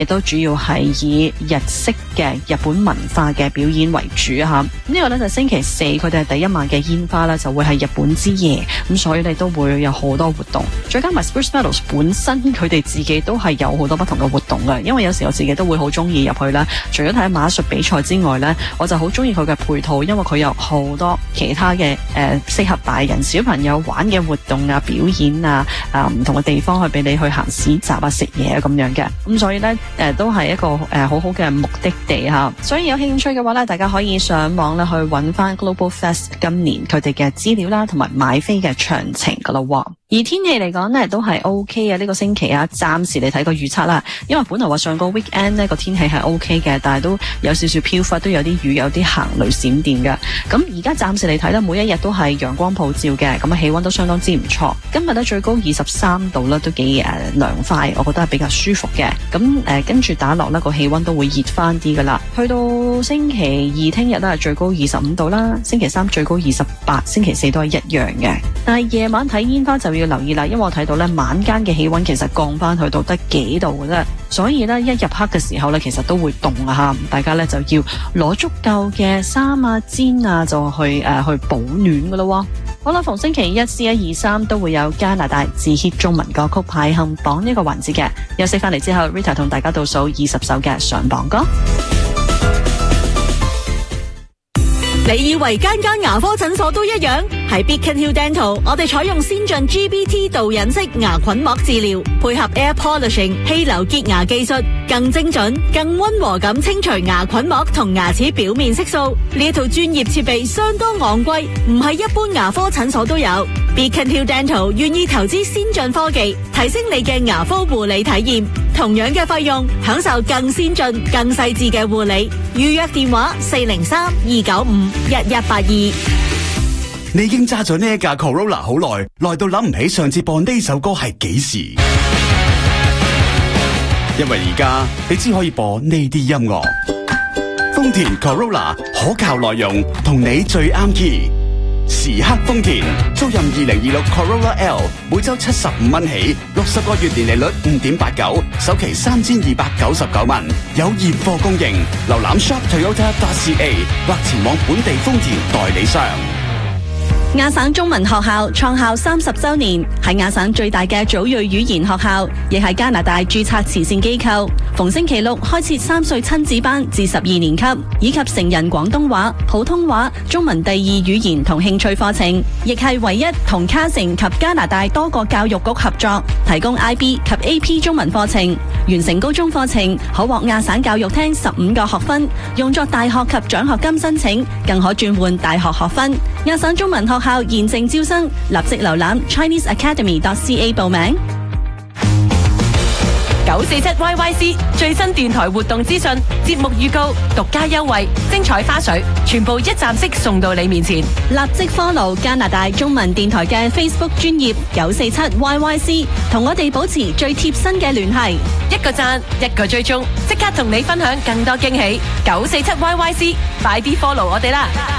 亦都主要係以日式嘅日本文化嘅表演為主吓。呢個呢，就星期四佢哋係第一晚嘅煙花呢，就會係日本之夜，咁所以你都會有好多活動。再加埋 Spruce Meadows 本身佢哋自己都係有好多不同嘅活動嘅，因為有時我自己都會好中意入去啦。除咗睇馬術比賽之外呢，我就好中意佢嘅配套，因為佢有好多其他嘅適合大人小朋友玩嘅活動啊、表演啊、唔同嘅地方去俾你去行市集啊、食嘢啊咁樣嘅。咁所以呢，都係一個好好嘅目的地吓。所以有興趣嘅話呢，大家可以上網咧去揾翻 Global Fest 今年佢哋嘅資料啦，同埋買飛嘅詳情噶咯。而天氣嚟講呢，都係 OK 嘅。呢個星期啊，暫時嚟睇個預測啦。因為本來話上個 weekend 呢個天氣係 OK 嘅，但係都有少少飄忽，都有啲雨，有啲行雷閃電嘅。咁而家暫時嚟睇呢，每一日都係陽光普照嘅，咁氣溫都相當之唔錯。今日呢，最高23度啦，都幾涼快，我覺得係比較舒服嘅。咁跟住打落呢個氣溫都會熱翻啲噶啦。去到星期二聽日呢，最高25度啦，星期三最高28，星期四都係一樣嘅。但係夜晚睇煙花就要留意啦，因為我睇到呢晚間嘅氣溫其實降翻去到得幾度嘅啫，所以呢，一入黑嘅時候呢，其實都會凍啊吓，大家呢，就要攞足夠嘅衫啊、氈啊，就去保暖噶咯。好啦，逢星期一、4、1、2、3都會有加拿大自 hit 中文歌曲排行榜呢個環節嘅。休息翻嚟之後 ，Rita 同大家倒數20首嘅上榜歌。 你以為間牙科診所都一樣？喺 Beacon Hill Dental， 我哋採用先進 GBT 導引式牙菌膜治療，配合 Air Polishing 氣流潔牙技術，更精準、更溫和咁清除牙菌膜同牙齒表面色素。呢一套專業設備相當昂貴，唔係一般牙科診所都有。Beacon Hill Dental 願意投資先進科技，提升你嘅牙科護理體驗。同樣嘅費用，享受更先進、更細緻嘅護理。預約電話403-295-1182。 你已經揸咗呢一架 Corolla 好耐，耐到諗唔起上次播呢首歌係幾時。因為而家你只可以播呢啲音樂。豐田 Corolla 可靠內容，同你最啱 key。時刻豐田，租賃2026 Corolla L， 每周75蚊起，60個月年利率5.89，首期3299蚊，有現貨供應。瀏覽 shoptoyota.ca 或前往本地豐田代理商。 亞省中文學校創校30周年，係亞省最大嘅祖裔語言學校，亦係加拿大註冊慈善機構。逢星期六開設3歲親子班至12年級，以及成人廣東話、普通話、中文第二語言同興趣課程，亦係唯一同卡城及加拿大多個教育局合作，提供 IB 及 AP 中文課程。完成高中課程可獲亞省教育廳15個學分，用作大學及獎學金申請，更可轉換大學學分。亞省中文學校現正招生，立即瀏覽 ChineseAcademy.ca 報名。 947YYC 最新電台活動資訊、節目預告、獨家優惠、精彩花絮，全部一站式送到你面前。 立即 follow 加拿大中文電台嘅 Facebook 專頁947YYC， 同我哋保持最貼身嘅聯繫。 一個讚，一個追蹤，即刻同你分享更多驚喜。947YYC， 快啲 follow 我哋啦！